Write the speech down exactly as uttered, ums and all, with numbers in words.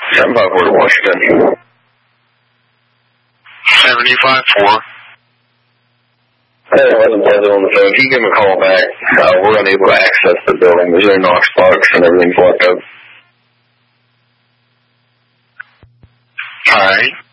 seven five four to Washington. seventy-five four. Hey, I wasn't Bledsoe on the phone. If you give him a call back, uh, we're unable to access the building. There's no Knox box and everything's locked up. All right.